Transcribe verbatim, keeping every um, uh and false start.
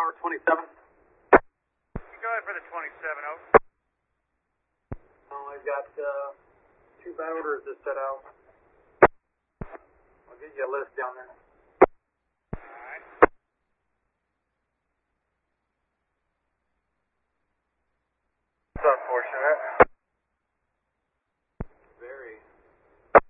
Tower twenty-seven. Go ahead for the twenty-seven, over. Oh, I've got uh, two bad orders to set out. I'll get you a list down there.